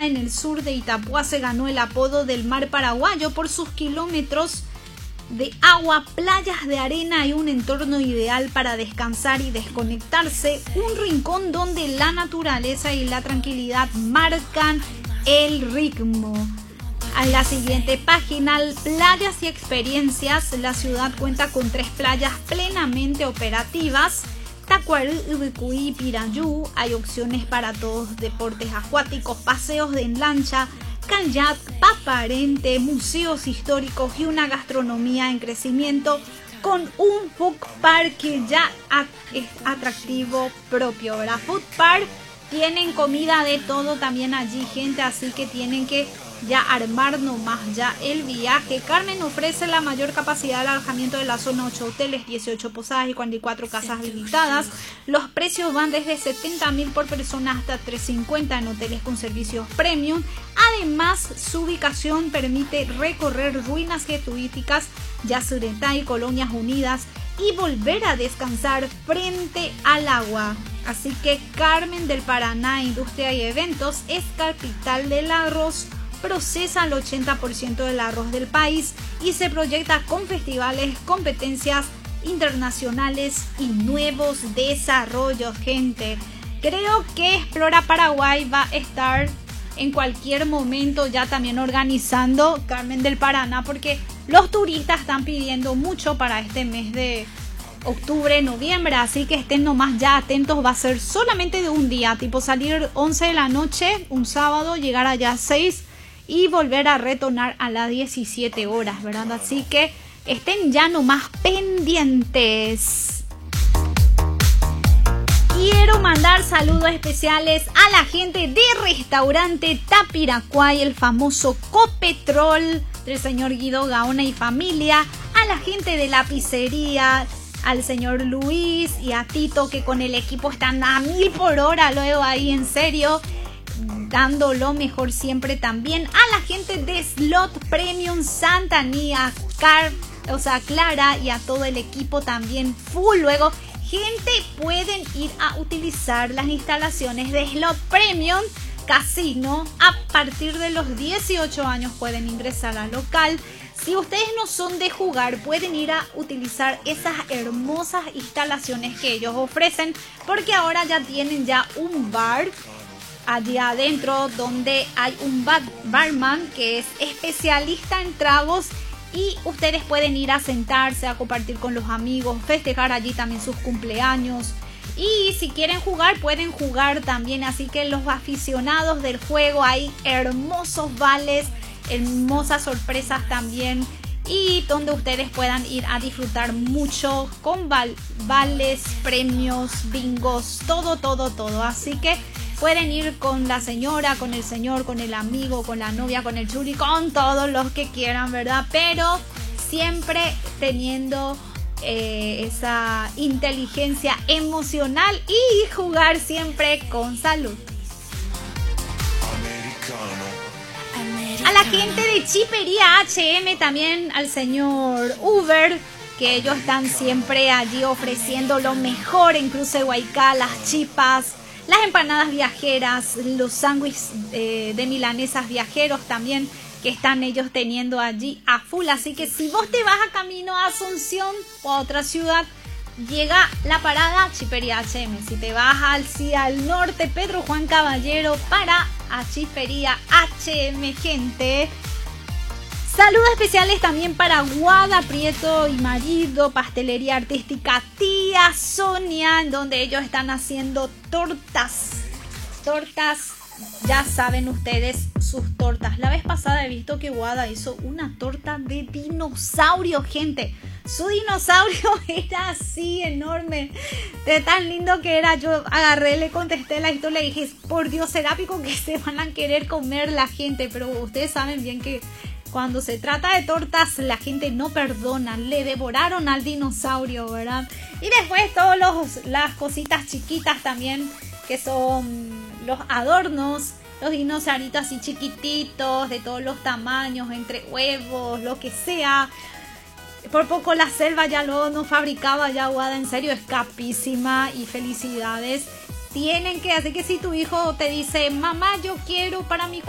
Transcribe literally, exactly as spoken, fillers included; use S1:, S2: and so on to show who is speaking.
S1: en el sur de Itapúa se ganó el apodo del mar paraguayo por sus kilómetros de agua, playas de arena y un entorno ideal para descansar y desconectarse, un rincón donde la naturaleza y la tranquilidad marcan el ritmo. A la siguiente página, playas y experiencias. La ciudad cuenta con tres playas plenamente operativas: Tacuarú, Ubicuí y Pirayú. Hay opciones para todos: deportes acuáticos, paseos de lancha, kayak, paparente, museos históricos y una gastronomía en crecimiento con un food park que ya es atractivo propio, ¿verdad? Food park, tienen comida de todo también allí, gente, así que tienen que ya armar nomás ya el viaje. Carmen ofrece la mayor capacidad de alojamiento de la zona: ocho hoteles, dieciocho posadas y cuarenta y cuatro casas habilitadas. Los precios van desde setenta mil por persona hasta trescientos cincuenta en hoteles con servicios premium. Además, su ubicación permite recorrer ruinas jesuíticas, Yacyretá, Colonias Unidas y volver a descansar frente al agua. Así que Carmen del Paraná Industria y Eventos es capital del arroz. Procesa el ochenta por ciento del arroz del país y se proyecta con festivales, competencias internacionales y nuevos desarrollos, gente. Creo que Explora Paraguay va a estar en cualquier momento ya también organizando Carmen del Paraná, porque los turistas están pidiendo mucho para este mes de octubre, noviembre, así que estén nomás ya atentos. Va a ser solamente de un día, tipo salir once de la noche un sábado, llegar allá a seis y volver a retornar a las diecisiete horas, ¿verdad? Así que estén ya nomás pendientes. Quiero mandar saludos especiales a la gente de Restaurante Tapiracuay, el famoso Copetrol del señor Guido Gaona y familia, a la gente de la pizzería, al señor Luis y a Tito, que con el equipo están a mil por hora, luego ahí en serio, dando lo mejor siempre. También a la gente de Slot Premium Santanía, Car, o sea, Clara, y a todo el equipo también full. Luego, gente, pueden ir a utilizar las instalaciones de Slot Premium Casino. A partir de los dieciocho años pueden ingresar al local. Si ustedes no son de jugar, pueden ir a utilizar esas hermosas instalaciones que ellos ofrecen, porque ahora ya tienen ya un bar allí adentro, donde hay un bar barman que es especialista en tragos, y ustedes pueden ir a sentarse, a compartir con los amigos, festejar allí también sus cumpleaños. Y si quieren jugar, pueden jugar también. Así que los aficionados del juego, hay hermosos vales, hermosas sorpresas también, y donde ustedes puedan ir a disfrutar mucho con val vales, premios, bingos, todo, todo, todo. Así que pueden ir con la señora, con el señor, con el amigo, con la novia, con el churi, con todos los que quieran, ¿verdad? Pero siempre teniendo eh, esa inteligencia emocional y jugar siempre con salud. A la gente de Chipería H M, también al señor Uber, que ellos están siempre allí ofreciendo lo mejor en Cruce de Huaycá, las chipas, las empanadas viajeras, los sándwiches eh, de milanesas viajeros también, que están ellos teniendo allí a full. Así que si vos te vas a camino a Asunción o a otra ciudad, llega la parada Chipería H M. Si te vas hacia el norte, Pedro Juan Caballero, para a Chipería H M, gente. Saludos especiales también para Guada Prieto y Marido, Pastelería Artística Tía Sonia, en donde ellos están haciendo tortas. Tortas, ya saben ustedes, sus tortas. La vez pasada he visto que Guada hizo una torta de dinosaurio, gente. Su dinosaurio era así, enorme, de tan lindo que era. Yo agarré, le contesté la historia y le dije, por Dios, será pico que se van a querer comer la gente. Pero ustedes saben bien que cuando se trata de tortas, la gente no perdona. Le devoraron al dinosaurio, ¿verdad? Y después todas las cositas chiquitas también, que son los adornos, los dinosauritos así chiquititos, de todos los tamaños, entre huevos, lo que sea. Por poco la selva ya lo no fabricaba ya Guada, en serio, es capísima, y felicidades. Tienen que, así que si tu hijo te dice, mamá, yo quiero para mi